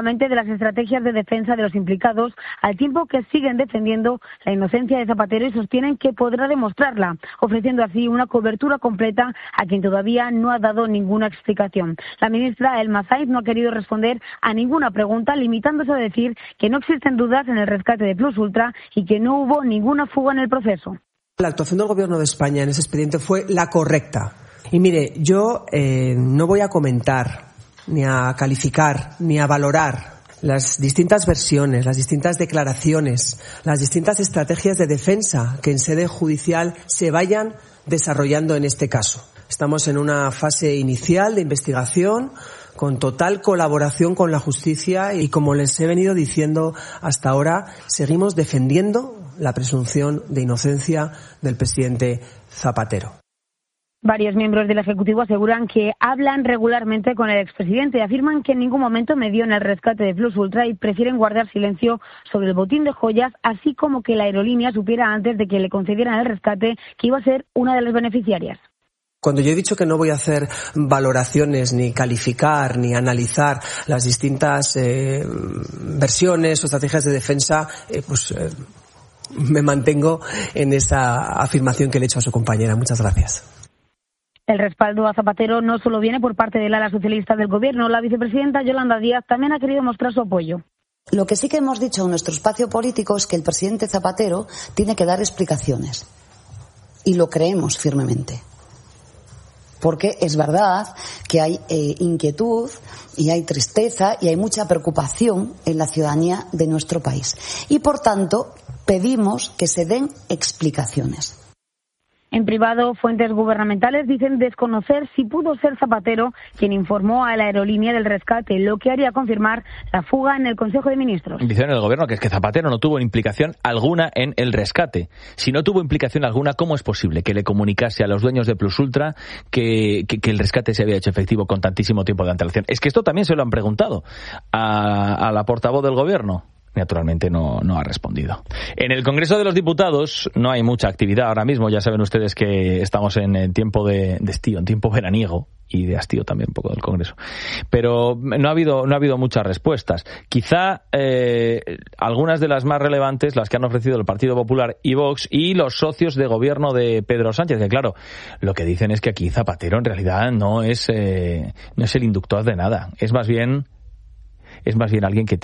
de las estrategias de defensa de los implicados, al tiempo que siguen defendiendo la inocencia de Zapatero y sostienen que podrá demostrarla, ofreciendo así una cobertura completa a quien todavía no ha dado ninguna explicación. La ministra Elma Saiz no ha querido responder a ninguna pregunta, limitándose a decir que no existen dudas en el rescate de Plus Ultra y que no hubo ninguna fuga en el proceso. La actuación del Gobierno de España en ese expediente fue la correcta. Y mire, yo no voy a comentar, ni a calificar, ni a valorar las distintas versiones, las distintas declaraciones, las distintas estrategias de defensa que en sede judicial se vayan desarrollando en este caso. Estamos en una fase inicial de investigación con total colaboración con la justicia y, como les he venido diciendo hasta ahora, seguimos defendiendo la presunción de inocencia del presidente Zapatero. Varios miembros del Ejecutivo aseguran que hablan regularmente con el expresidente y afirman que en ningún momento medió en el rescate de Plus Ultra y prefieren guardar silencio sobre el botín de joyas, así como que la aerolínea supiera antes de que le concedieran el rescate que iba a ser una de las beneficiarias. Cuando yo he dicho que no voy a hacer valoraciones, ni calificar, ni analizar las distintas versiones o estrategias de defensa, me mantengo en esa afirmación que le he hecho a su compañera. Muchas gracias. El respaldo a Zapatero no solo viene por parte del ala socialista del Gobierno. La vicepresidenta Yolanda Díaz también ha querido mostrar su apoyo. Lo que sí que hemos dicho en nuestro espacio político es que el presidente Zapatero tiene que dar explicaciones. Y lo creemos firmemente. Porque es verdad que hay inquietud y hay tristeza y hay mucha preocupación en la ciudadanía de nuestro país. Y, por tanto, pedimos que se den explicaciones. En privado, fuentes gubernamentales dicen desconocer si pudo ser Zapatero quien informó a la aerolínea del rescate, lo que haría confirmar la fuga en el Consejo de Ministros. Dice en el Gobierno que es que Zapatero no tuvo implicación alguna en el rescate. Si no tuvo implicación alguna, ¿cómo es posible que le comunicase a los dueños de Plus Ultra que el rescate se había hecho efectivo con tantísimo tiempo de antelación? Es que esto también se lo han preguntado a la portavoz del Gobierno. Naturalmente no ha respondido. En el Congreso de los Diputados no hay mucha actividad ahora mismo. Ya saben ustedes que estamos en tiempo de estío, en tiempo veraniego y de hastío también un poco del Congreso. Pero no ha habido muchas respuestas. Quizá algunas de las más relevantes, las que han ofrecido el Partido Popular y Vox y los socios de gobierno de Pedro Sánchez, que claro, lo que dicen es que aquí Zapatero en realidad no es el inductor de nada. Es más bien alguien que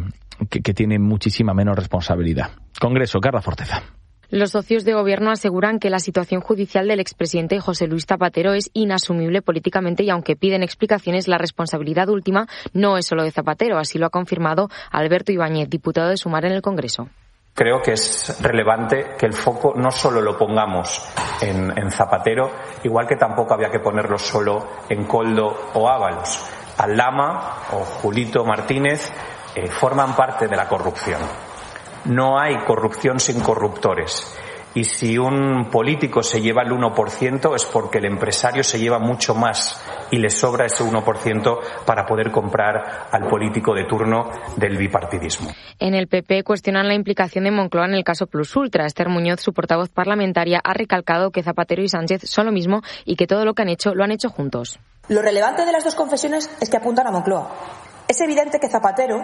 tiene muchísima menos responsabilidad. Congreso, Carla Forteza. Los socios de gobierno aseguran que la situación judicial del expresidente José Luis Zapatero es inasumible políticamente y aunque piden explicaciones, la responsabilidad última no es solo de Zapatero. Así lo ha confirmado Alberto Ibáñez, diputado de Sumar en el Congreso. Creo que es relevante que el foco no solo lo pongamos en Zapatero, igual que tampoco había que ponerlo solo en Koldo o Ábalos. Aldama o Julito Martínez forman parte de la corrupción. No hay corrupción sin corruptores. Y si un político se lleva el 1% es porque el empresario se lleva mucho más y le sobra ese 1% para poder comprar al político de turno del bipartidismo. En el PP cuestionan la implicación de Moncloa en el caso Plus Ultra. Esther Muñoz, su portavoz parlamentaria, ha recalcado que Zapatero y Sánchez son lo mismo y que todo lo que han hecho lo han hecho juntos. Lo relevante de las dos confesiones es que apuntan a Moncloa. Es evidente que Zapatero,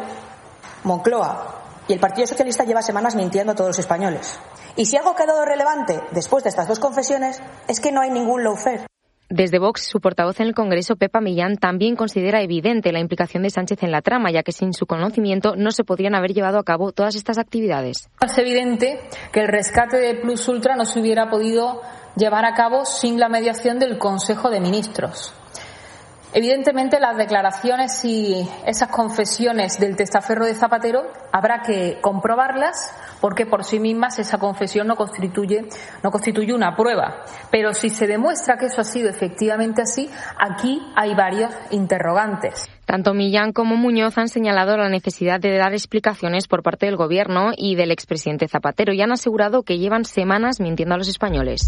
Moncloa y el Partido Socialista lleva semanas mintiendo a todos los españoles. Y si algo ha quedado relevante después de estas dos confesiones es que no hay ningún lawfare. Desde Vox, su portavoz en el Congreso, Pepa Millán, también considera evidente la implicación de Sánchez en la trama, ya que sin su conocimiento no se podrían haber llevado a cabo todas estas actividades. Es evidente que el rescate de Plus Ultra no se hubiera podido llevar a cabo sin la mediación del Consejo de Ministros. Evidentemente, las declaraciones y esas confesiones del testaferro de Zapatero habrá que comprobarlas porque por sí mismas esa confesión no constituye una prueba. Pero si se demuestra que eso ha sido efectivamente así, aquí hay varios interrogantes. Tanto Millán como Muñoz han señalado la necesidad de dar explicaciones por parte del Gobierno y del expresidente Zapatero y han asegurado que llevan semanas mintiendo a los españoles.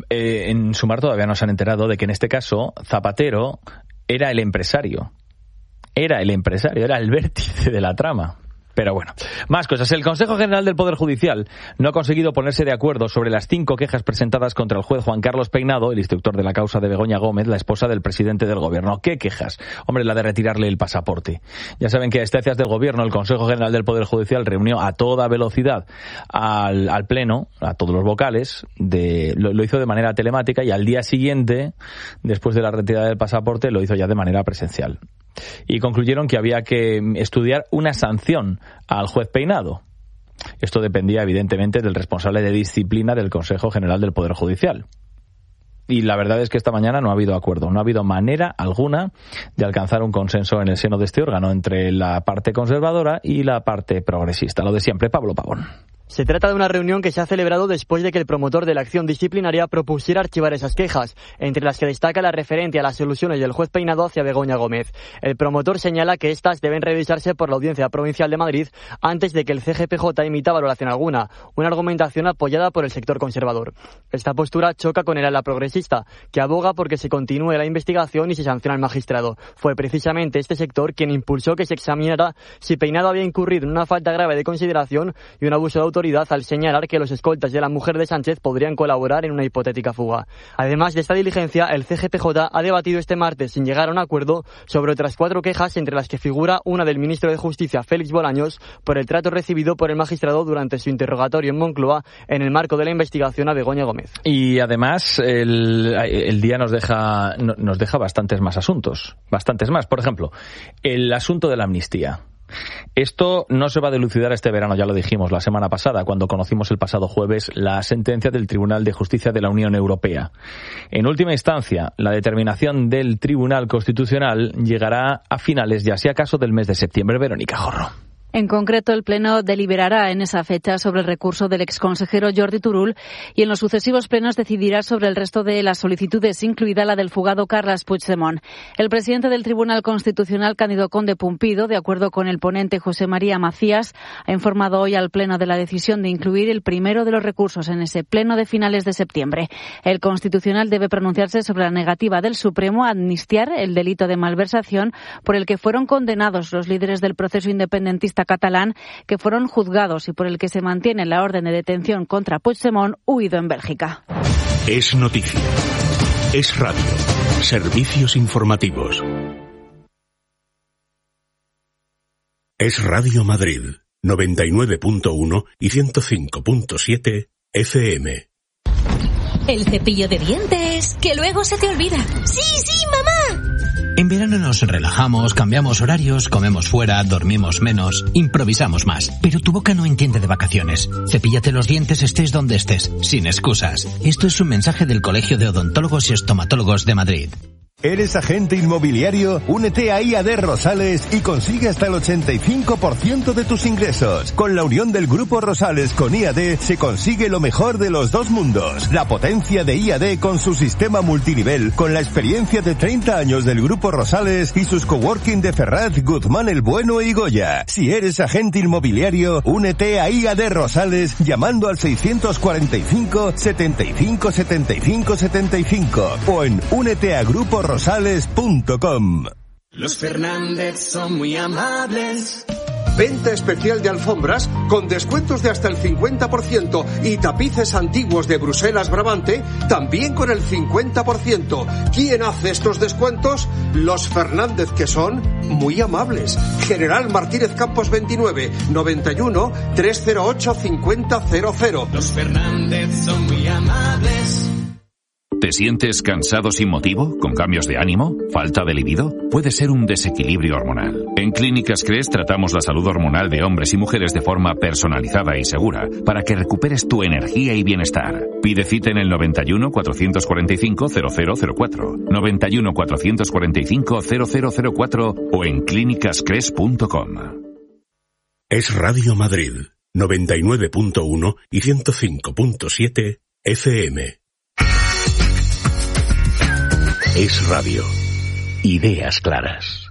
En Sumar todavía no se han enterado de que en este caso Zapatero era el empresario, era el vértice de la trama. Pero bueno, más cosas. El Consejo General del Poder Judicial no ha conseguido ponerse de acuerdo sobre las 5 quejas presentadas contra el juez Juan Carlos Peinado, el instructor de la causa de Begoña Gómez, la esposa del presidente del Gobierno. ¿Qué quejas? Hombre, la de retirarle el pasaporte. Ya saben que a instancias del Gobierno, el Consejo General del Poder Judicial reunió a toda velocidad al Pleno, a todos los vocales, lo hizo de manera telemática, y al día siguiente, después de la retirada del pasaporte, lo hizo ya de manera presencial. Y concluyeron que había que estudiar una sanción al juez Peinado. Esto dependía, evidentemente, del responsable de disciplina del Consejo General del Poder Judicial. Y la verdad es que esta mañana no ha habido acuerdo, no ha habido manera alguna de alcanzar un consenso en el seno de este órgano entre la parte conservadora y la parte progresista. Lo de siempre, Pablo Pavón. Se trata de una reunión que se ha celebrado después de que el promotor de la acción disciplinaria propusiera archivar esas quejas, entre las que destaca la referente a las soluciones del juez Peinado hacia Begoña Gómez. El promotor señala que estas deben revisarse por la Audiencia Provincial de Madrid antes de que el CGPJ emita valoración alguna, una argumentación apoyada por el sector conservador. Esta postura choca con el ala progresista, que aboga porque se continúe la investigación y se sancione al magistrado. Fue precisamente este sector quien impulsó que se examinara si Peinado había incurrido en una falta grave de consideración y un abuso de autoridad al señalar que los escoltas de la mujer de Sánchez podrían colaborar en una hipotética fuga. Además de esta diligencia, el CGPJ ha debatido este martes sin llegar a un acuerdo sobre otras 4 quejas, entre las que figura una del ministro de Justicia, Félix Bolaños, por el trato recibido por el magistrado durante su interrogatorio en Moncloa en el marco de la investigación a Begoña Gómez. Y además el día nos deja bastantes más asuntos, bastantes más. Por ejemplo, el asunto de la amnistía. Esto no se va a dilucidar este verano, ya lo dijimos la semana pasada, cuando conocimos el pasado jueves la sentencia del Tribunal de Justicia de la Unión Europea. En última instancia, la determinación del Tribunal Constitucional llegará a finales, ya si acaso, del mes de septiembre. Verónica Jorro. En concreto, el Pleno deliberará en esa fecha sobre el recurso del exconsejero Jordi Turull y en los sucesivos plenos decidirá sobre el resto de las solicitudes, incluida la del fugado Carles Puigdemont. El presidente del Tribunal Constitucional, Cándido Conde Pumpido, de acuerdo con el ponente José María Macías, ha informado hoy al Pleno de la decisión de incluir el primero de los recursos en ese Pleno de finales de septiembre. El Constitucional debe pronunciarse sobre la negativa del Supremo a amnistiar el delito de malversación por el que fueron condenados los líderes del proceso independentista catalán, que fueron juzgados y por el que se mantiene la orden de detención contra Puigdemont, huido en Bélgica. Es noticia. Es radio. Servicios informativos. Es Radio Madrid, 99.1 y 105.7 FM. El cepillo de dientes, que luego se te olvida. ¡Sí, mamá! En verano nos relajamos, cambiamos horarios, comemos fuera, dormimos menos, improvisamos más. Pero tu boca no entiende de vacaciones. Cepíllate los dientes estés donde estés, sin excusas. Esto es un mensaje del Colegio de Odontólogos y Estomatólogos de Madrid. ¿Eres agente inmobiliario? Únete a IAD Rosales y consigue hasta el 85% de tus ingresos. Con la unión del Grupo Rosales con IAD se consigue lo mejor de los dos mundos. La potencia de IAD con su sistema multinivel, con la experiencia de 30 años del Grupo Rosales y sus coworking de Ferraz, Guzmán el Bueno y Goya. Si eres agente inmobiliario, únete a IAD Rosales llamando al 645 75 75 75 o en úneteagrupos rosales.com. Los Fernández son muy amables. Venta especial de alfombras con descuentos de hasta el 50% y tapices antiguos de Bruselas Brabante también con el 50%. ¿Quién hace estos descuentos? Los Fernández, que son muy amables. General Martínez Campos 29 91 308 5000. Los Fernández son muy amables. ¿Te sientes cansado sin motivo? ¿Con cambios de ánimo? ¿Falta de libido? Puede ser un desequilibrio hormonal. En Clínicas Cres tratamos la salud hormonal de hombres y mujeres de forma personalizada y segura para que recuperes tu energía y bienestar. Pide cita en el 91 445 0004, 91 445 0004 o en clínicascres.com. Es Radio Madrid, 99.1 y 105.7 FM. Es radio. Ideas claras.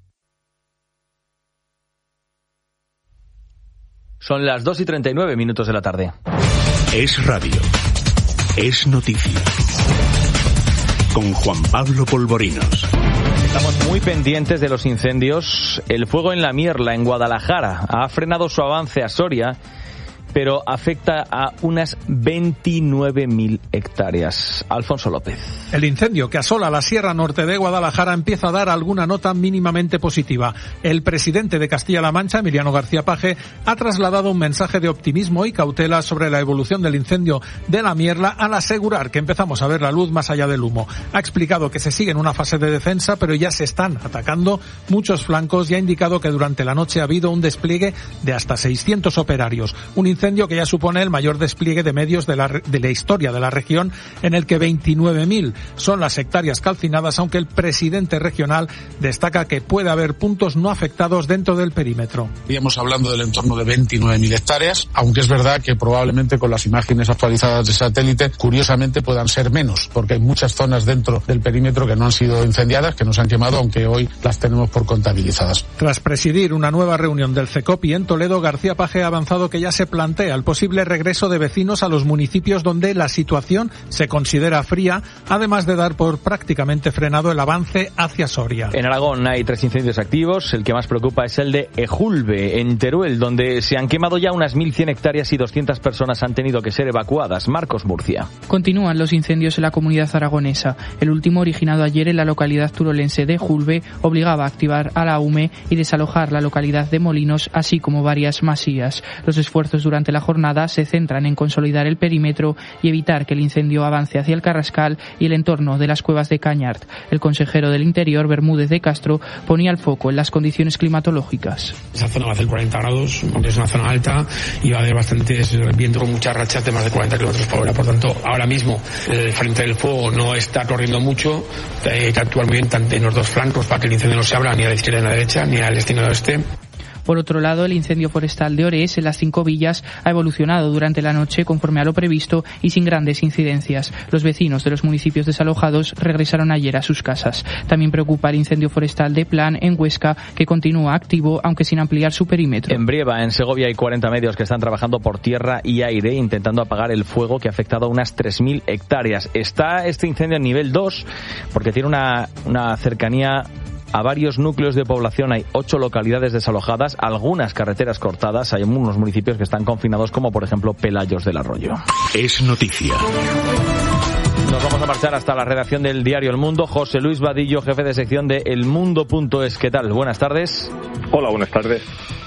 Son las 2:39 de la tarde. Es radio. Es noticia. Con Juan Pablo Polvorinos. Estamos muy pendientes de los incendios. El fuego en La Mierla, en Guadalajara, ha frenado su avance a Soria, pero afecta a unas 29.000 hectáreas. Alfonso López. El incendio que asola la Sierra Norte de Guadalajara empieza a dar alguna nota mínimamente positiva. El presidente de Castilla-La Mancha, Emiliano García Paje, ha trasladado un mensaje de optimismo y cautela sobre la evolución del incendio de La Mierla al asegurar que empezamos a ver la luz más allá del humo. Ha explicado que se sigue en una fase de defensa, pero ya se están atacando muchos flancos y ha indicado que durante la noche ha habido un despliegue de hasta 600 operarios. Un incendio que ya supone el mayor despliegue de medios de la historia de la región, en el que 29.000 son las hectáreas calcinadas, aunque el presidente regional destaca que puede haber puntos no afectados dentro del perímetro. Estaríamos hablando del entorno de 29.000 hectáreas, aunque es verdad que probablemente con las imágenes actualizadas de satélite, curiosamente puedan ser menos, porque hay muchas zonas dentro del perímetro que no han sido incendiadas, que no se han quemado, aunque hoy las tenemos por contabilizadas. Tras presidir una nueva reunión del CECOPI en Toledo, García Paje ha avanzado que ya se plantea el posible regreso de vecinos a los municipios donde la situación se considera fría, además de dar por prácticamente frenado el avance hacia Soria. En Aragón hay 3 incendios activos. El que más preocupa es el de Ejulbe, en Teruel, donde se han quemado ya unas 1.100 hectáreas y 200 personas han tenido que ser evacuadas. Marcos Murcia. Continúan los incendios en la comunidad aragonesa. El último, originado ayer en la localidad turolense de Ejulbe, obligaba a activar a la UME y desalojar la localidad de Molinos, así como varias masías. Los esfuerzos durante la jornada se centran en consolidar el perímetro y evitar que el incendio avance hacia el Carrascal y el entorno de las cuevas de Cañart. El consejero del Interior, Bermúdez de Castro, ponía el foco en las condiciones climatológicas. Esa zona va a hacer 40 grados, es una zona alta y va a haber bastantes viento con muchas rachas de más de 40 kilómetros por hora. Por tanto, ahora mismo el frente del fuego no está corriendo mucho, hay que actuar muy bien tanto en los dos flancos para que el incendio no se abra ni a la izquierda ni a la derecha, ni al este ni al oeste. Por otro lado, el incendio forestal de Orés, en las 5 villas, ha evolucionado durante la noche conforme a lo previsto y sin grandes incidencias. Los vecinos de los municipios desalojados regresaron ayer a sus casas. También preocupa el incendio forestal de Plan, en Huesca, que continúa activo, aunque sin ampliar su perímetro. En Brieva, en Segovia, hay 40 medios que están trabajando por tierra y aire, intentando apagar el fuego que ha afectado a unas 3.000 hectáreas. Está este incendio en nivel 2, porque tiene una cercanía a varios núcleos de población. Hay 8 localidades desalojadas, algunas carreteras cortadas, hay unos municipios que están confinados, como por ejemplo Pelayos del Arroyo. Es noticia. Nos vamos a marchar hasta la redacción del diario El Mundo. José Luis Vadillo, jefe de sección de elmundo.es. ¿Qué tal? Buenas tardes. Hola, buenas tardes.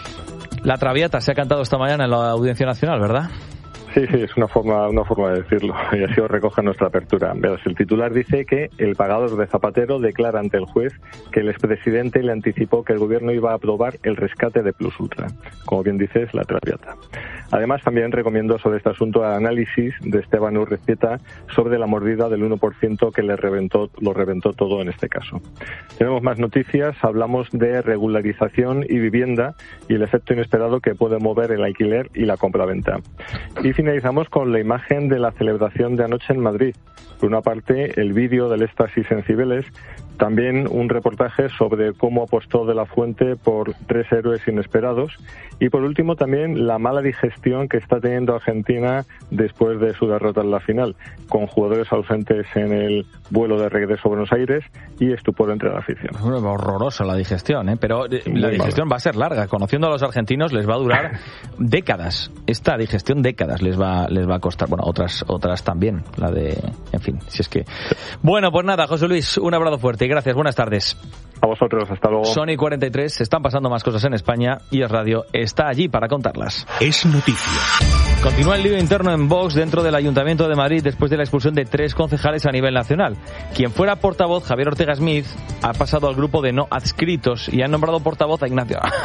La Traviata se ha cantado esta mañana en la Audiencia Nacional, ¿verdad? Sí, es una forma de decirlo, y así os recoge nuestra apertura. Verás, el titular dice que el pagador de Zapatero declara ante el juez que el expresidente le anticipó que el gobierno iba a aprobar el rescate de Plus Ultra. Como bien dices, la Traviata. Además, también recomiendo sobre este asunto el análisis de Esteban Urrezieta sobre la mordida del 1% que lo reventó todo en este caso. Tenemos más noticias, hablamos de regularización y vivienda y el efecto inesperado que puede mover el alquiler y la compraventa. Y finalizamos con la imagen de la celebración de anoche en Madrid. Por una parte, el vídeo del éxtasis en Cibeles, también un reportaje sobre cómo apostó De la Fuente por 3 héroes inesperados y por último también la mala digestión que está teniendo Argentina después de su derrota en la final, con jugadores ausentes en el vuelo de regreso a Buenos Aires y estupor entre la afición. Horrorosa la digestión, pero la digestión va a ser larga. Conociendo a los argentinos les va a durar décadas. Esta digestión décadas les va a costar. Bueno, otras también, la de... En fin, si es que... Bueno, pues nada, José Luis, un abrazo fuerte. Gracias, buenas tardes. A vosotros, hasta luego. Sony 43, se están pasando más cosas en España y Es Radio está allí para contarlas. Es noticia. Continúa el lío interno en Vox dentro del Ayuntamiento de Madrid después de la expulsión de 3 concejales a nivel nacional. Quien fuera portavoz, Javier Ortega Smith, ha pasado al grupo de no adscritos y han nombrado portavoz a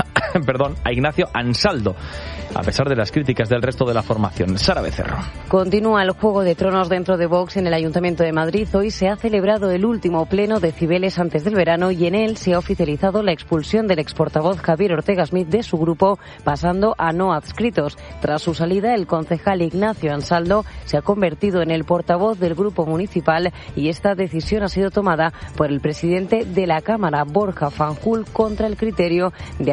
Ignacio Ansaldo, a pesar de las críticas del resto de la formación. Sara Becerro. Continúa el juego de tronos dentro de Vox en el Ayuntamiento de Madrid. Hoy se ha celebrado el último pleno de Cibeles antes del verano y en él se ha oficializado la expulsión del exportavoz Javier Ortega Smith de su grupo, pasando a no adscritos. Tras su salida, el concejal Ignacio Ansaldo se ha convertido en el portavoz del grupo municipal y esta decisión ha sido tomada por el presidente de la Cámara, Borja Fanjul, contra el criterio de Arantxa Cabello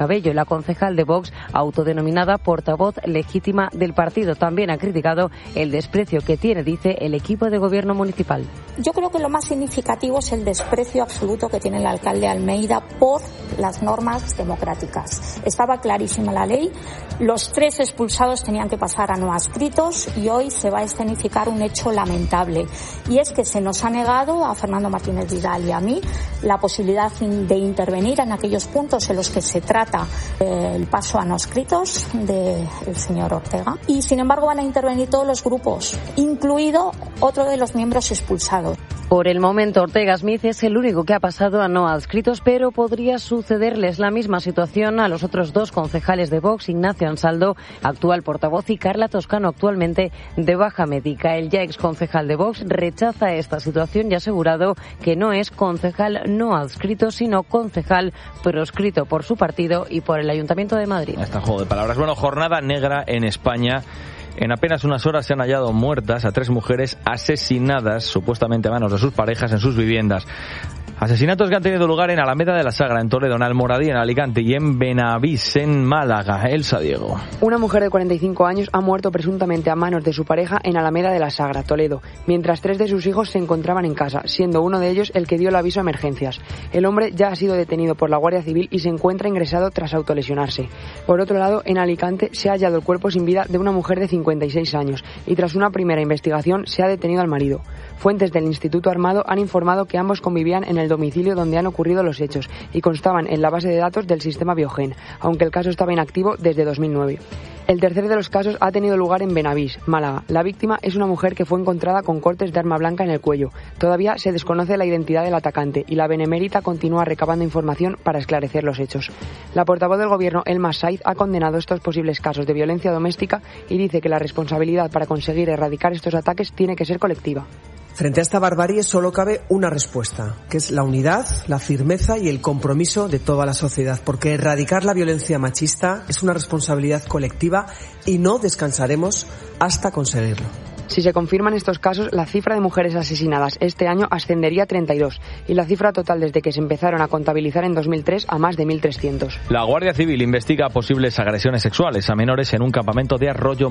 Cabello, la concejal de Vox, autodenominada portavoz legítima del partido. También ha criticado el desprecio que tiene, dice, el equipo de gobierno municipal. Yo creo que lo más significativo es el desprecio absoluto que tiene el alcalde Almeida por las normas democráticas. Estaba clarísima la ley, los 3 expulsados tenían que pasar a no adscritos y hoy se va a escenificar un hecho lamentable. Y es que se nos ha negado a Fernando Martínez Vidal y a mí la posibilidad de intervenir en aquellos puntos en los que se trata el paso a no adscritos del señor Ortega. Y sin embargo van a intervenir todos los grupos, incluido otro de los miembros expulsados. Por el momento, Ortega Smith es el único que ha pasado a no adscritos, pero podría sucederles la misma situación a los otros 2 concejales de Vox, Ignacio Ansaldo, actual portavoz, y Carla Toscano, actualmente de baja médica. El ya ex concejal de Vox rechaza esta situación y ha asegurado que no es concejal no adscrito, sino concejal proscrito por su partido y por el Ayuntamiento de Madrid. Este juego de palabras. Bueno, jornada negra en España. En apenas unas horas se han hallado muertas a 3 mujeres asesinadas, supuestamente a manos de sus parejas, en sus viviendas. Asesinatos que han tenido lugar en Alameda de la Sagra, en Toledo, en Almoradí, en Alicante y en Benavís, en Málaga. Elsa Diego. Una mujer de 45 años ha muerto presuntamente a manos de su pareja en Alameda de la Sagra, Toledo, mientras 3 de sus hijos se encontraban en casa, siendo uno de ellos el que dio el aviso a emergencias. El hombre ya ha sido detenido por la Guardia Civil y se encuentra ingresado tras autolesionarse. Por otro lado, en Alicante se ha hallado el cuerpo sin vida de una mujer de 56 años y tras una primera investigación se ha detenido al marido. Fuentes del Instituto Armado han informado que ambos convivían en el domicilio donde han ocurrido los hechos y constaban en la base de datos del sistema Biogen, aunque el caso estaba inactivo desde 2009. El tercer de los casos ha tenido lugar en Benavís, Málaga. La víctima es una mujer que fue encontrada con cortes de arma blanca en el cuello. Todavía se desconoce la identidad del atacante y la Benemérita continúa recabando información para esclarecer los hechos. La portavoz del Gobierno, Elma Saiz, ha condenado estos posibles casos de violencia doméstica y dice que la responsabilidad para conseguir erradicar estos ataques tiene que ser colectiva. Frente a esta barbarie solo cabe una respuesta, que es la unidad, la firmeza y el compromiso de toda la sociedad, porque erradicar la violencia machista es una responsabilidad colectiva y no descansaremos hasta conseguirlo. Si se confirman estos casos, la cifra de mujeres asesinadas este año ascendería a 32 y la cifra total desde que se empezaron a contabilizar en 2003 a más de 1.300. La Guardia Civil investiga posibles agresiones sexuales a menores en un campamento de Arroyo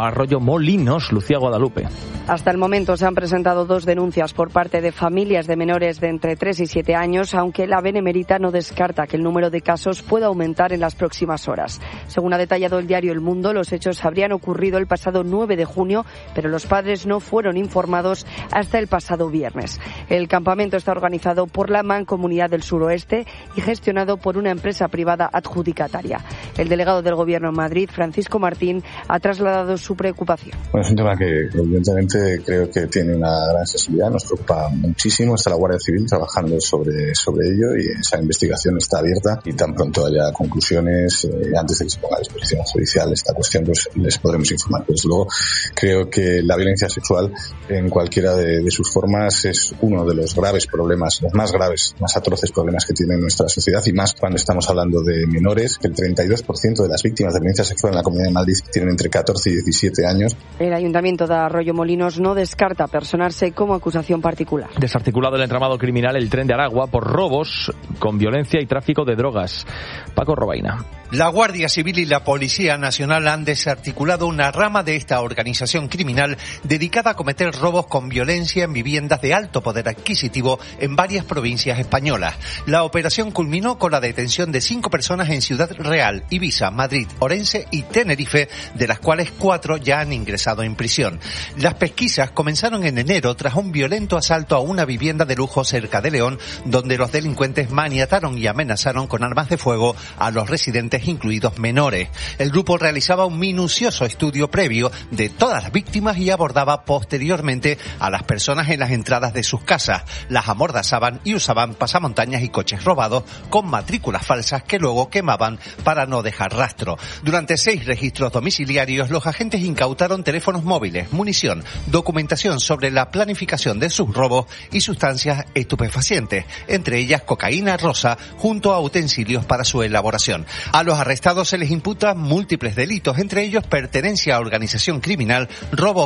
Molinos, Lucía Guadalupe. Hasta el momento se han presentado 2 denuncias por parte de familias de menores de entre 3 y 7 años, aunque la Benemérita no descarta que el número de casos pueda aumentar en las próximas horas. Según ha detallado el diario El Mundo, los hechos habrían ocurrido el pasado 9 de junio, pero los padres no fueron informados hasta el pasado viernes. El campamento está organizado por la Mancomunidad del Suroeste y gestionado por una empresa privada adjudicataria. El delegado del Gobierno en Madrid, Francisco Martín, ha trasladado su preocupación. Bueno, es un tema que evidentemente creo que tiene una gran sensibilidad, nos preocupa muchísimo. Está la Guardia Civil trabajando sobre ello y esa investigación está abierta y tan pronto haya conclusiones, antes de que se ponga a disposición judicial esta cuestión, pues les podremos informar. Desde luego, creo que la violencia sexual en cualquiera de sus formas es uno de los graves problemas, los más graves, más atroces problemas que tiene nuestra sociedad, y más cuando estamos hablando de menores, que el 32% de las víctimas de violencia sexual en la Comunidad de Madrid tienen entre 14 y 17 años. El Ayuntamiento de Arroyo Molinos no descarta personarse como acusación particular. Desarticulado el entramado criminal El Tren de Aragua por robos con violencia y tráfico de drogas. Paco Robaina. La Guardia Civil y la Policía Nacional han desarticulado una rama de esta organización criminal dedicada a cometer robos con violencia en viviendas de alto poder adquisitivo en varias provincias españolas. La operación culminó con la detención de 5 personas en Ciudad Real, Ibiza, Madrid, Orense y Tenerife, de las cuales 4 ya han ingresado en prisión. Las pesquisas comenzaron en enero tras un violento asalto a una vivienda de lujo cerca de León, donde los delincuentes maniataron y amenazaron con armas de fuego a los residentes, incluidos menores. El grupo realizaba un minucioso estudio previo de todas las víctimas y abordaba posteriormente a las personas en las entradas de sus casas. Las amordazaban y usaban pasamontañas y coches robados con matrículas falsas que luego quemaban para no dejar rastro. Durante 6 registros domiciliarios, los agentes incautaron teléfonos móviles, munición, documentación sobre la planificación de sus robos y sustancias estupefacientes, entre ellas cocaína rosa, junto a utensilios para su elaboración. A los arrestados se les imputan múltiples delitos, entre ellos pertenencia a organización criminal, robo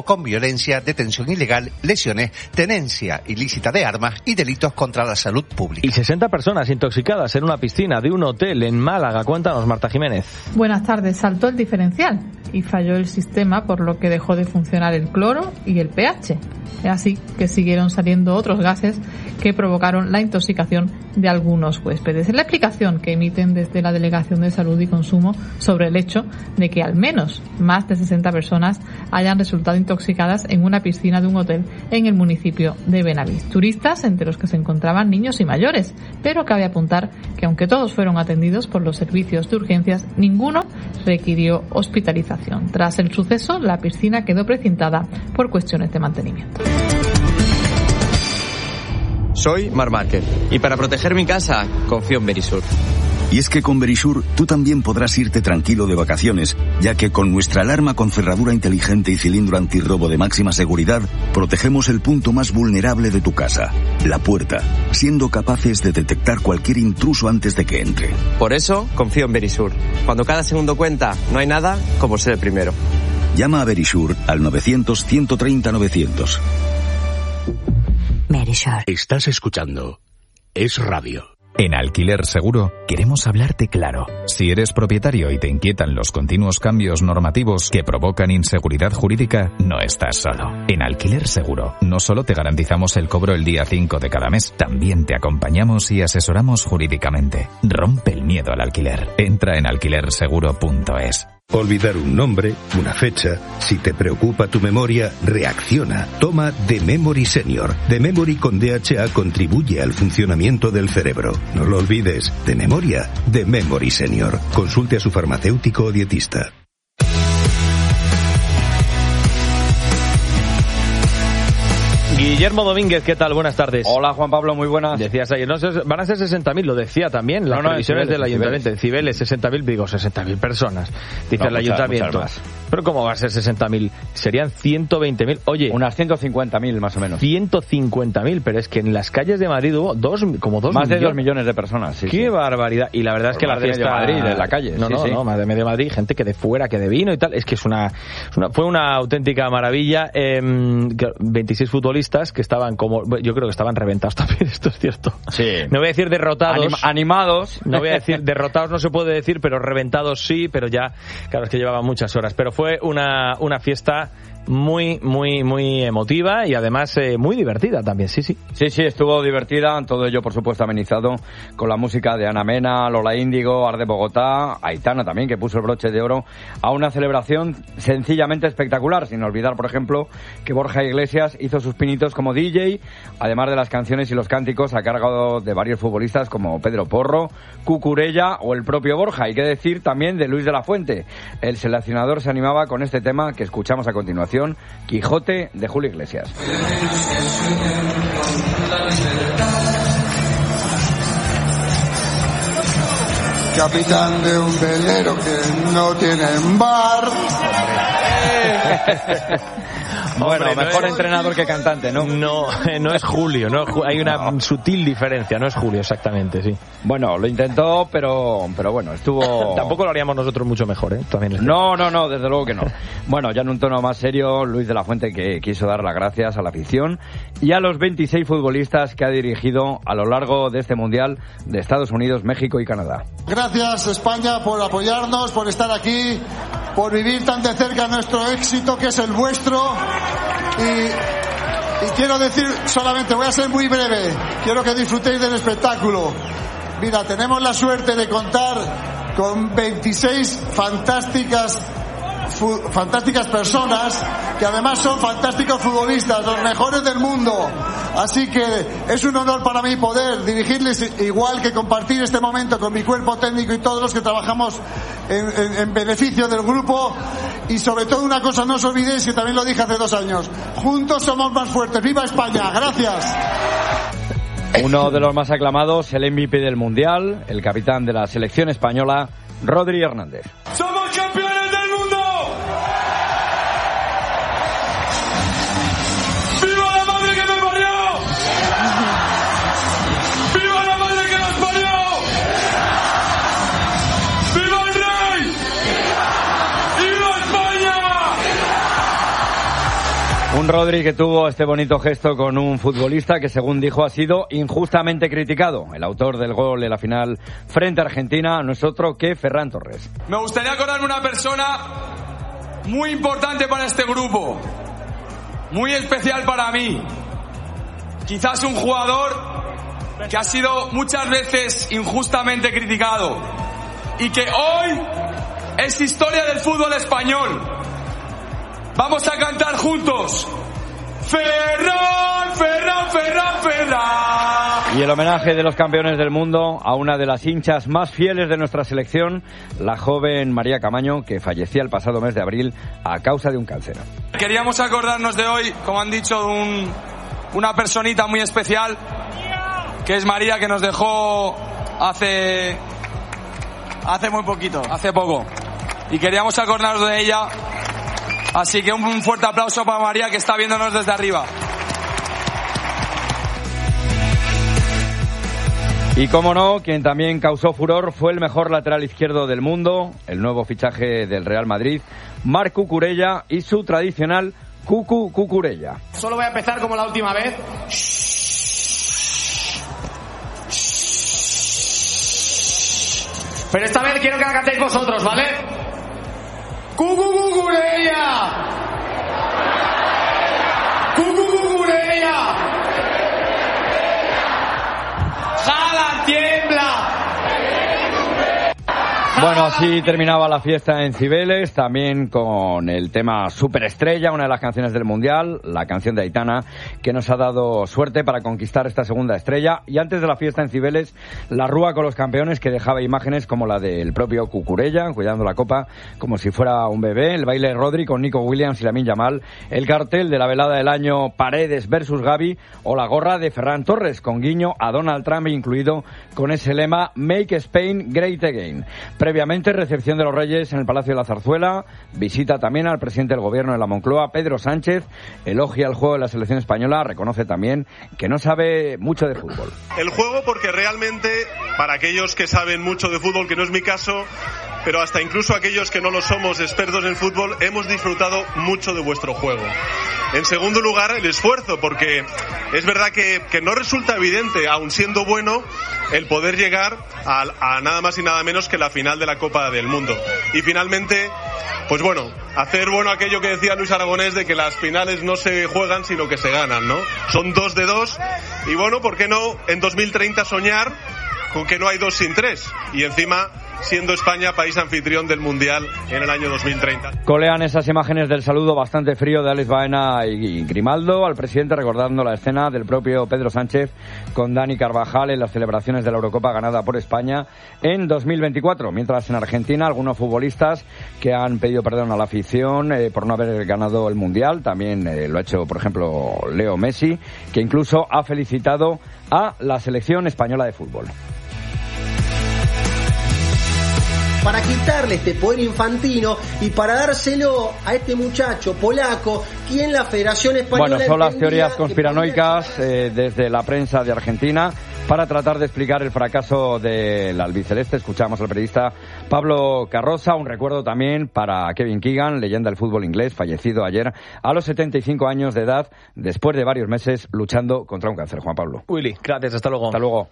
con violencia, detención ilegal, lesiones, tenencia ilícita de armas y delitos contra la salud pública. Y 60 personas intoxicadas en una piscina de un hotel en Málaga. Cuéntanos, Marta Jiménez. Buenas tardes. Saltó el diferencial y falló el sistema, por lo que dejó de funcionar el cloro y el pH. Así que siguieron saliendo otros gases que provocaron la intoxicación de algunos huéspedes. Es la explicación que emiten desde la Delegación de Salud y Consumo sobre el hecho de que al menos más de 60 personas hayan resultado intoxicadas en una piscina de un hotel en el municipio de Benavís. Turistas, entre los que se encontraban niños y mayores, pero cabe apuntar que aunque todos fueron atendidos por los servicios de urgencias, ninguno requirió hospitalización. Tras el suceso, la piscina quedó precintada por cuestiones de mantenimiento. Soy Marc Márquez y para proteger mi casa confío en Verisur. Y es que con Verisur tú también podrás irte tranquilo de vacaciones, ya que con nuestra alarma con cerradura inteligente y cilindro antirrobo de máxima seguridad, protegemos el punto más vulnerable de tu casa, la puerta, siendo capaces de detectar cualquier intruso antes de que entre. Por eso confío en Verisur. Cuando cada segundo cuenta, no hay nada como ser el primero. Llama a Verisur al 900-130-900. Verisur. Estás escuchando Es Radio. En Alquiler Seguro queremos hablarte claro. Si eres propietario y te inquietan los continuos cambios normativos que provocan inseguridad jurídica, no estás solo. En Alquiler Seguro no solo te garantizamos el cobro el día 5 de cada mes, también te acompañamos y asesoramos jurídicamente. Rompe el miedo al alquiler. Entra en alquilerseguro.es. Olvidar un nombre, una fecha. Si te preocupa tu memoria, reacciona. Toma The Memory Senior. The Memory con DHA contribuye al funcionamiento del cerebro. No lo olvides. De memoria, The Memory Senior. Consulte a su farmacéutico o dietista. Guillermo Domínguez, ¿qué tal? Buenas tardes. Hola, Juan Pablo, muy buenas. Decías ayer, no, van a ser 60.000, lo decía también, las previsiones del Ayuntamiento. Cibeles, 60.000, digo, 60.000 personas, dice el Ayuntamiento. Muchas más. Pero ¿cómo va a ser 60.000? Serían 120.000. Oye, unas 150.000 más o menos. 150.000, pero es que en las calles de Madrid hubo más de 2 millones de personas. Sí, ¡qué barbaridad! Y la verdad es que la fiesta de Madrid, en la calle. Más de medio Madrid, gente que de fuera, que de vino y tal. Es que fue una auténtica maravilla. 26 futbolistas que estaban yo creo que estaban reventados también, esto es cierto. Sí. No voy a decir derrotados. Animados. No voy a decir derrotados, no se puede decir, pero reventados sí, pero ya, claro, es que llevaban muchas horas. Pero fue una fiesta muy, muy, muy emotiva y además muy divertida también, sí. Sí, estuvo divertida, todo ello por supuesto amenizado con la música de Ana Mena, Lola Índigo, Arde Bogotá, Aitana también, que puso el broche de oro a una celebración sencillamente espectacular, sin olvidar, por ejemplo, que Borja Iglesias hizo sus pinitos como DJ, además de las canciones y los cánticos a cargo de varios futbolistas como Pedro Porro, Cucurella o el propio Borja. Y qué decir también de Luis de la Fuente. El seleccionador se animaba con este tema que escuchamos a continuación, Quijote, de Julio Iglesias. Capitán de un velero que no tiene bar. Bueno, mejor entrenador que cantante, ¿no? No es Julio, hay una sutil diferencia, no es Julio exactamente, sí. Bueno, lo intentó, pero bueno, estuvo... Tampoco lo haríamos nosotros mucho mejor, ¿eh? También No, desde luego que no. Bueno, ya en un tono más serio, Luis de la Fuente, que quiso dar las gracias a la afición y a los 26 futbolistas que ha dirigido a lo largo de este Mundial de Estados Unidos, México y Canadá. Gracias, España, por apoyarnos, por estar aquí, por vivir tan de cerca nuestro éxito, que es el vuestro. Y quiero decir solamente, voy a ser muy breve, quiero que disfrutéis del espectáculo. Mira, tenemos la suerte de contar con 26 fantásticas personas que además son fantásticos futbolistas, los mejores del mundo. Así que es un honor para mí poder dirigirles, igual que compartir este momento con mi cuerpo técnico y todos los que trabajamos en beneficio del grupo. Y sobre todo una cosa, no os olvidéis, que también lo dije hace 2 años, juntos somos más fuertes. ¡Viva España! ¡Gracias! Uno de los más aclamados, el MVP del Mundial, el capitán de la selección española, Rodri Hernández. ¡Somos campeones del mundo! ¡Viva la madre que me parió! ¡Viva la madre que nos parió! ¡Viva el rey! ¡Viva España! Rodri, que tuvo este bonito gesto con un futbolista que, según dijo, ha sido injustamente criticado. El autor del gol de la final frente a Argentina no es otro que Ferran Torres. Me gustaría acordarme una persona muy importante para este grupo, muy especial para mí. Quizás un jugador que ha sido muchas veces injustamente criticado y que hoy es historia del fútbol español. Vamos a cantar juntos. Ferran, Ferran, Ferran, Ferran. Y el homenaje de los campeones del mundo a una de las hinchas más fieles de nuestra selección, la joven María Camaño, que fallecía el pasado mes de abril a causa de un cáncer. Queríamos acordarnos de hoy, como han dicho, de una personita muy especial, que es María, que nos dejó hace muy poquito, hace poco. Y queríamos acordarnos de ella. Así que un fuerte aplauso para María, que está viéndonos desde arriba. Y cómo no, quien también causó furor fue el mejor lateral izquierdo del mundo, el nuevo fichaje del Real Madrid, Marc Cucurella, y su tradicional Cucurella. Solo voy a empezar como la última vez. Pero esta vez quiero que la cantéis vosotros, ¿vale? ¡Cucurella! ¡Cucurella! ¡Jala, tiembla! Bueno, así terminaba la fiesta en Cibeles, también con el tema Superestrella, una de las canciones del Mundial, la canción de Aitana, que nos ha dado suerte para conquistar esta segunda estrella. Y antes de la fiesta en Cibeles, la rúa con los campeones, que dejaba imágenes como la del propio Cucurella, cuidando la copa como si fuera un bebé, el baile de Rodri con Nico Williams y Lamine Yamal, el cartel de la velada del año Paredes versus Gavi, o la gorra de Ferran Torres, con guiño a Donald Trump incluido, con ese lema Make Spain Great Again. Previamente, recepción de los Reyes en el Palacio de la Zarzuela, visita también al presidente del Gobierno de la Moncloa, Pedro Sánchez, elogia el juego de la selección española, reconoce también que no sabe mucho de fútbol. El juego, porque realmente, para aquellos que saben mucho de fútbol, que no es mi caso, pero hasta incluso aquellos que no lo somos expertos en fútbol, hemos disfrutado mucho de vuestro juego. En segundo lugar, el esfuerzo, porque es verdad que no resulta evidente, aun siendo bueno, el poder llegar a nada más y nada menos que la final de la Copa del Mundo. Y finalmente, pues bueno, hacer bueno aquello que decía Luis Aragonés de que las finales no se juegan sino que se ganan, ¿no? Son 2 de 2 y bueno, ¿por qué no en 2030 soñar con que no hay 2 sin 3? Y encima, siendo España país anfitrión del Mundial en el año 2030. Colean esas imágenes del saludo bastante frío de Alex Baena y Grimaldo al presidente, recordando la escena del propio Pedro Sánchez con Dani Carvajal en las celebraciones de la Eurocopa ganada por España en 2024. Mientras en Argentina, algunos futbolistas que han pedido perdón a la afición por no haber ganado el Mundial. También lo ha hecho, por ejemplo, Leo Messi, que incluso ha felicitado a la selección española de fútbol. Para quitarle este poder infantino y para dárselo a este muchacho polaco, quien la Federación Española... Bueno, son las teorías conspiranoicas desde la prensa de Argentina para tratar de explicar el fracaso del albiceleste. Escuchamos al periodista Pablo Carroza. Un recuerdo también para Kevin Keegan, leyenda del fútbol inglés, fallecido ayer a los 75 años de edad, después de varios meses luchando contra un cáncer. Juan Pablo. Willy, gracias, hasta luego. Hasta luego.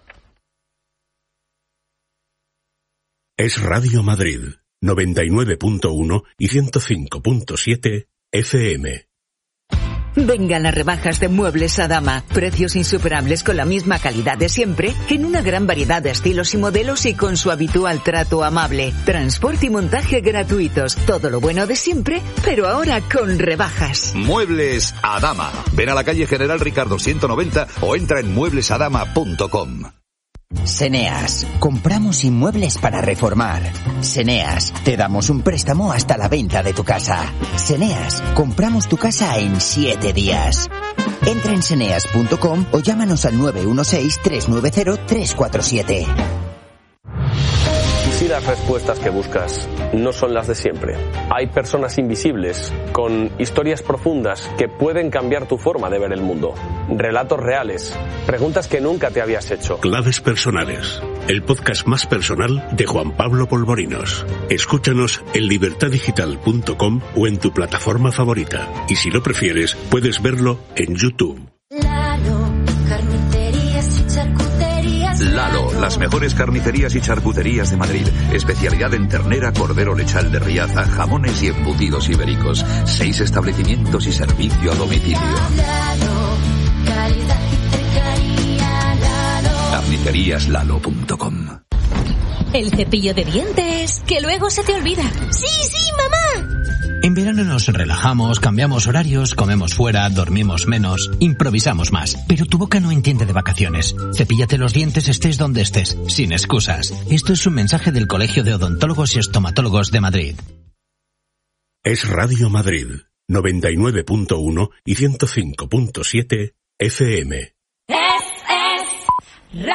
Es Radio Madrid, 99.1 y 105.7 FM. Vengan las rebajas de Muebles Adama. Precios insuperables con la misma calidad de siempre, en una gran variedad de estilos y modelos y con su habitual trato amable. Transporte y montaje gratuitos. Todo lo bueno de siempre, pero ahora con rebajas. Muebles Adama. Ven a la calle General Ricardo 190 o entra en mueblesadama.com. Seneas, compramos inmuebles para reformar. Seneas, te damos un préstamo hasta la venta de tu casa. Seneas, compramos tu casa en 7 días. Entra en seneas.com o llámanos al 916-390-347. Quisiera las respuestas que buscas no son las de siempre. Hay personas invisibles, con historias profundas que pueden cambiar tu forma de ver el mundo. Relatos reales, preguntas que nunca te habías hecho. Claves personales, el podcast más personal de Juan Pablo Polvorinos. Escúchanos en libertadigital.com o en tu plataforma favorita. Y si lo prefieres, puedes verlo en YouTube. Lalo, las mejores carnicerías y charcuterías de Madrid. Especialidad en ternera, cordero lechal de Riaza, jamones y embutidos ibéricos. 6 establecimientos y servicio a domicilio. Carniceríaslalo.com. El cepillo de dientes, que luego se te olvida. ¡Sí, mamá! En verano nos relajamos, cambiamos horarios, comemos fuera, dormimos menos, improvisamos más. Pero tu boca no entiende de vacaciones. Cepíllate los dientes estés donde estés, sin excusas. Esto es un mensaje del Colegio de Odontólogos y Estomatólogos de Madrid. Es Radio Madrid, 99.1 y 105.7 FM. Radio.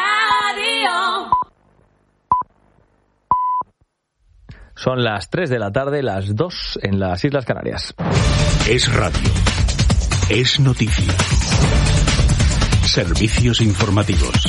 Son las 3 de la tarde, las 2 en las Islas Canarias. Es radio. Es noticia. Servicios informativos.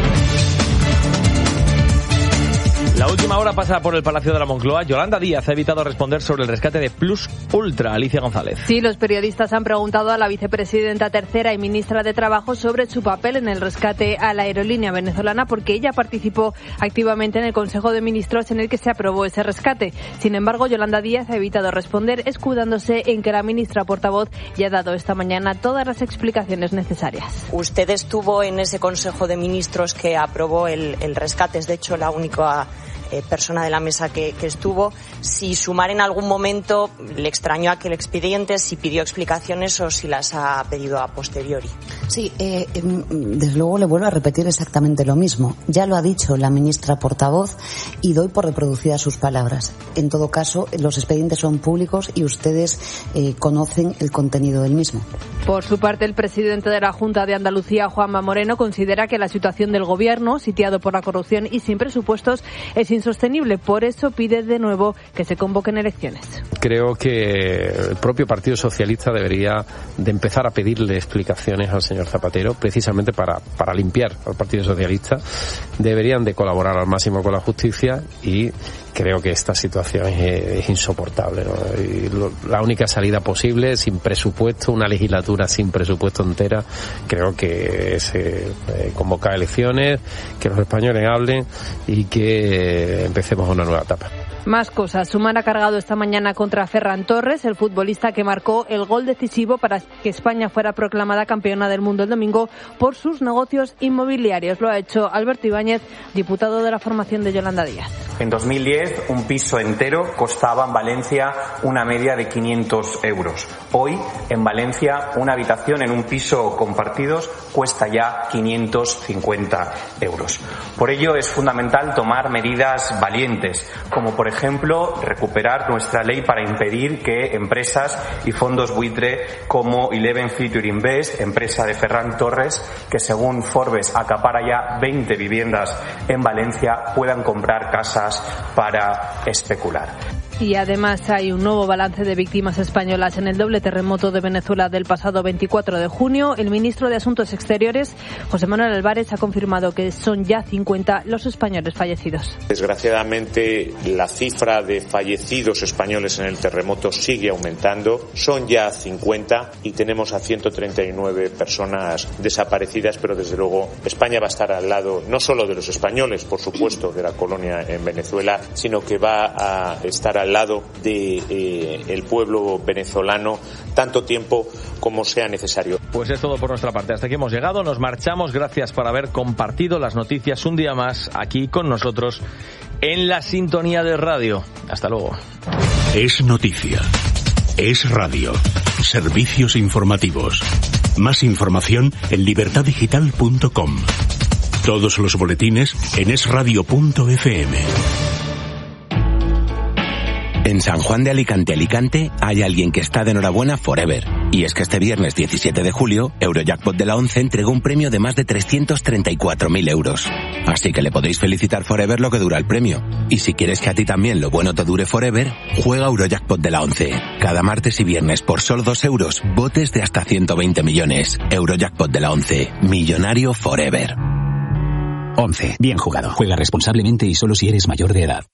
La última hora pasa por el Palacio de la Moncloa. Yolanda Díaz ha evitado responder sobre el rescate de Plus Ultra. Alicia González. Sí, los periodistas han preguntado a la vicepresidenta tercera y ministra de Trabajo sobre su papel en el rescate a la aerolínea venezolana, porque ella participó activamente en el Consejo de Ministros en el que se aprobó ese rescate. Sin embargo, Yolanda Díaz ha evitado responder, escudándose en que la ministra portavoz ya ha dado esta mañana todas las explicaciones necesarias. Usted estuvo en ese Consejo de Ministros que aprobó el rescate, es de hecho la única persona de la mesa que estuvo. Si Sumar en algún momento le extrañó aquel expediente, si pidió explicaciones o si las ha pedido a posteriori. Sí, desde luego le vuelvo a repetir exactamente lo mismo. Ya lo ha dicho la ministra portavoz y doy por reproducidas sus palabras. En todo caso, los expedientes son públicos y ustedes conocen el contenido del mismo. Por su parte, el presidente de la Junta de Andalucía, Juanma Moreno, considera que la situación del gobierno, sitiado por la corrupción y sin presupuestos, es insostenible. Por eso pide de nuevo que se convoquen elecciones. Creo que el propio Partido Socialista debería de empezar a pedirle explicaciones al señor Zapatero, precisamente para limpiar al Partido Socialista. Deberían de colaborar al máximo con la justicia y creo que esta situación es insoportable, ¿no? Y la única salida posible, sin presupuesto, una legislatura sin presupuesto entera, creo que es convocar elecciones, que los españoles hablen y que empecemos una nueva etapa. Más cosas. Sumar ha cargado esta mañana contra Ferran Torres, el futbolista que marcó el gol decisivo para que España fuera proclamada campeona del mundo el domingo por sus negocios inmobiliarios. Lo ha hecho Alberto Ibáñez, diputado de la formación de Yolanda Díaz. En 2010, un piso entero costaba en Valencia una media de 500 euros. Hoy, en Valencia, una habitación en un piso compartidos cuesta ya 550 euros. Por ello, es fundamental tomar medidas valientes, como por ejemplo, recuperar nuestra ley para impedir que empresas y fondos buitre como Eleven Future Invest, empresa de Ferran Torres, que según Forbes acapara ya 20 viviendas en Valencia, puedan comprar casas para especular. Y además hay un nuevo balance de víctimas españolas en el doble terremoto de Venezuela del pasado 24 de junio. El ministro de Asuntos Exteriores, José Manuel Álvarez, ha confirmado que son ya 50 los españoles fallecidos. Desgraciadamente, la cifra de fallecidos españoles en el terremoto sigue aumentando. Son ya 50 y tenemos a 139 personas desaparecidas, pero desde luego España va a estar al lado no solo de los españoles, por supuesto, de la colonia en Venezuela, sino que va a estar al lado del pueblo venezolano tanto tiempo como sea necesario. Pues es todo por nuestra parte. Hasta aquí hemos llegado. Nos marchamos. Gracias por haber compartido las noticias un día más aquí con nosotros en la sintonía de radio. Hasta luego. Es noticia. Es radio. Servicios informativos. Más información en libertadigital.com. Todos los boletines en esradio.fm. En San Juan de Alicante, hay alguien que está de enhorabuena forever. Y es que este viernes 17 de julio, Eurojackpot de la 11 entregó un premio de más de 334.000 euros. Así que le podéis felicitar forever lo que dura el premio. Y si quieres que a ti también lo bueno te dure forever, juega Eurojackpot de la 11. Cada martes y viernes por solo 2 euros, botes de hasta 120 millones. Eurojackpot de la 11. Millonario forever. 11. Bien jugado. Juega responsablemente y solo si eres mayor de edad.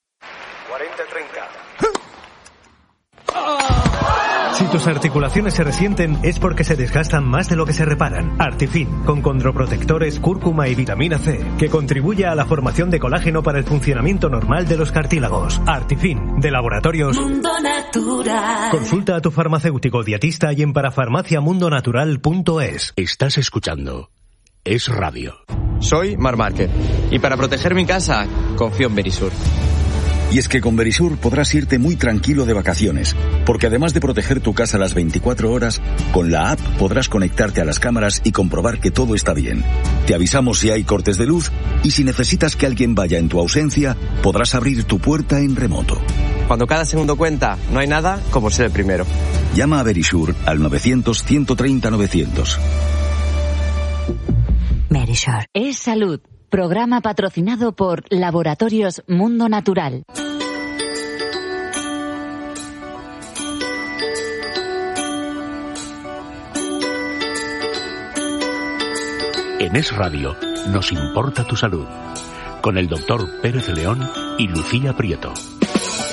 40-30. Si tus articulaciones se resienten es porque se desgastan más de lo que se reparan. Artifin, con condroprotectores, cúrcuma y vitamina C, que contribuye a la formación de colágeno para el funcionamiento normal de los cartílagos. Artifin, de Laboratorios Mundo Natural. Consulta a tu farmacéutico dietista y en parafarmaciamundonatural.es. Estás escuchando Es Radio. Soy Mar Márquez y para proteger mi casa confío en Verisur. Y es que con Verisur podrás irte muy tranquilo de vacaciones, porque además de proteger tu casa las 24 horas, con la app podrás conectarte a las cámaras y comprobar que todo está bien. Te avisamos si hay cortes de luz y si necesitas que alguien vaya en tu ausencia, podrás abrir tu puerta en remoto. Cuando cada segundo cuenta, no hay nada como ser el primero. Llama a Verisur al 900-130-900. Verisur. Es salud. Programa patrocinado por Laboratorios Mundo Natural. En Es Radio nos importa tu salud. Con el doctor Pérez León y Lucía Prieto.